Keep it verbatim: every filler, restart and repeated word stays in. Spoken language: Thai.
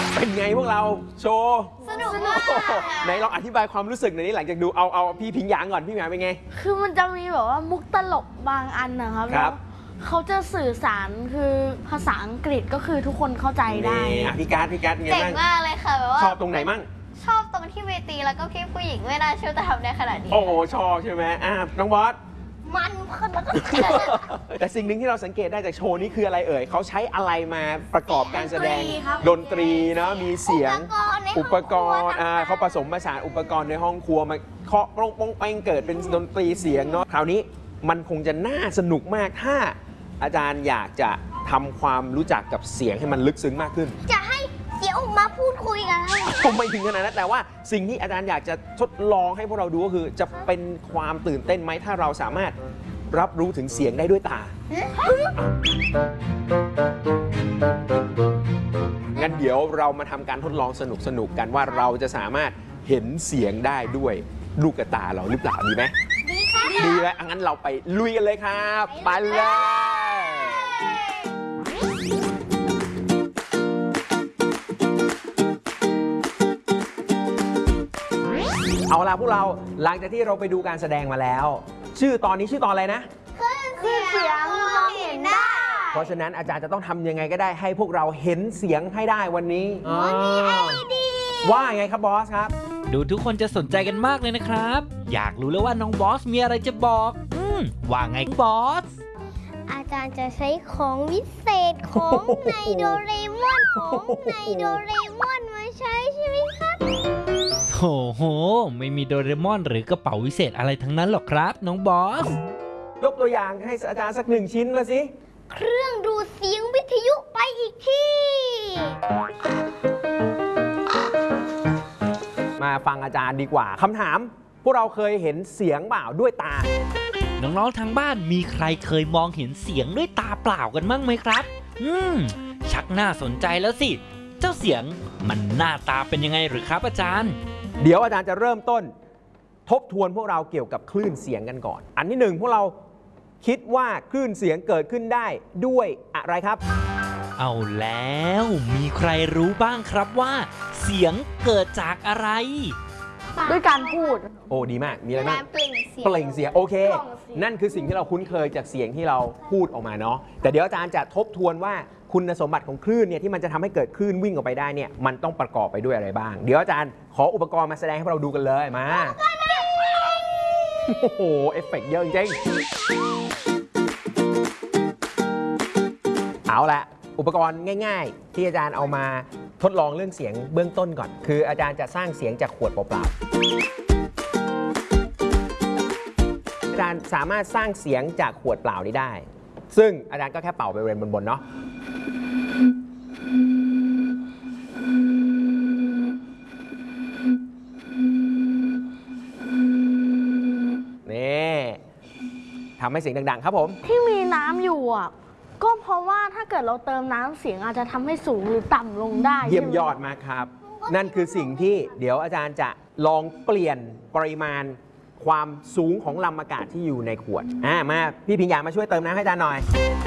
เป็นไงพวกเราโชว์สนุกมากไหนลองอธิบายความรู้สึกหน่อยนี่หลังจากดูเอาเอาพี่พิงหยางก่อนพี่พิงหยางเป็นไงคือมันจะมีแบบว่ามุกตลกบางอันนะครับครับเขาจะสื่อสารคือภาษาอังกฤษก็คือทุกคนเข้าใจได้พี่การ์ดพี่การ์ดไงเจ๋งบ้างมากเลยค่ะแบบว่าชอบตรงไหนมั่งชอบตรงที่เวทีแล้วก็พี่ผู้หญิงไม่น่าเชื่อจะทำได้ขนาดนี้โอ้โหชอบใช่ไหมอ่ะน้องบอสมันขึ้นแล้วก็แต่สิ่งหนึ่งที่เราสังเกตได้จากโชว์นี้คืออะไรเอ่ยเขาใช้อะไรมาประกอบการแสดงดนตรีเนาะมีเสียงอุปกรณ์อ่าเขาผสมผสานอุปกรณ์ในห้องครัวมาเคาะป้องป้องแป้งเกิดเป็นดนตรีเสียงเนาะคราวนี้มันคงจะน่าสนุกมากถ้าอาจารย์อยากจะทำความรู้จักกับเสียงให้มันลึกซึ้งมากขึ้นจะให้เสียงออกมาพูดคุยกันผมไม่ถึงขนาดนั้นแต่ว่าสิ่งที่อาจารย์อยากจะทดลองให้พวกเราดูก็คือจะเป็นความตื่นเต้นไหมถ้าเราสามารถรับรู้ถึงเสียงได้ด้วยตางั้นเดี๋ยวเรามาทำการทดลองสนุกๆกันว่าเราจะสามารถเห็นเสียงได้ด้วยลูกตาเราหรือเปล่าดีไหมดีค่ะดีแล้วงั้นเราไปลุยกันเลยครับไปเลยเอาล่ะพวกเราหลังจากที่เราไปดูการแสดงมาแล้วชื่อตอนนี้ชื่อตอนอะไรนะคือเสียงมองเห็นได้เพราะฉะนั้นอาจารย์จะต้องทำยังไงก็ได้ให้พวกเราเห็นเสียงให้ได้วันนี้มีไอเดียว่าไงครับบอสครับดูทุกคนจะสนใจกันมากเลยนะครับอยากรู้แล้วว่าน้องบอสมีอะไรจะบอกอืมว่าไงบอสอาจารย์จะใช้ของวิเศษของในโดเรมอนของในโดเรมอนมาใช้ใช่ไหมครับโอ้โหไม่มีโดเรมอนหรือกระเป๋าวิเศษอะไรทั้งนั้นหรอกครับน้องบอสยกตัวอย่างให้อาจารย์สักหนึ่งชิ้นมาสิเครื่องดูดเสียงวิทยุไปอีกที่มาฟังอาจารย์ดีกว่าคำถามพวกเราเคยเห็นเสียงเปล่าด้วยตาน้องๆทางบ้านมีใครเคยมองเห็นเสียงด้วยตาเปล่ากันบ้างไหมครับอืมชักน่าสนใจแล้วสิเจ้าเสียงมันหน้าตาเป็นยังไงหรือครับอาจารย์เดี๋ยวอาจารย์จะเริ่มต้นทบทวนพวกเราเกี่ยวกับคลื่นเสียงกันก่อนอันที่หนึ่งพวกเราคิดว่าคลื่นเสียงเกิดขึ้นได้ด้วยอะไรครับเอาแล้วมีใครรู้บ้างครับว่าเสียงเกิดจากอะไรด้วยการพูดโอ้ดีมากมีอะไรบ้างเปล่งเสียงเปล่งเสียงโอเคนั่นคือสิ่งที่เราคุ้นเคยจากเสียงที่เราพูดออกมาเนาะแต่เดี๋ยวอาจารย์จะทบทวนว่าคุณสมบัติของคลื่นเนี่ยที่มันจะทำให้เกิดคลื่นวิ่งออกไปได้เนี่ยมันต้องประกอบไปด้วยอะไรบ้างเดี๋ยวอาจารย์ขออุปกรณ์มาแสดงให้เราดูกันเลยมาโอ้โหเอฟเฟกต์เยอะจริงเอาละอุปกรณ์ง่ายๆที่อาจารย์เอามาทดลองเรื่องเสียงเบื้องต้นก่อนคืออาจารย์จะสร้างเสียงจากขวดเปล่าๆอาจารย์สามารถสร้างเสียงจากขวดเปล่านี้ได้ซึ่งอาจารย์ก็แค่เป่าไปบริเวณบนๆเนาะนี่ทำให้เสียงดังๆครับผมที่มีน้ำอยู่อ่ะก็เพราะว่าถ้าเกิดเราเติมน้ำเสียงอาจจะทำให้สูงหรือต่ำลงได้เยี่ยมยอดมากครับนั่นคือสิ่งที่เดี๋ยวอาจารย์จะลองเปลี่ยนปริมาณความสูงของลำอากาศที่อยู่ในขวดอ่ามาพี่พิงยามาช่วยเติมน้ำให้อาจารย์หน่อย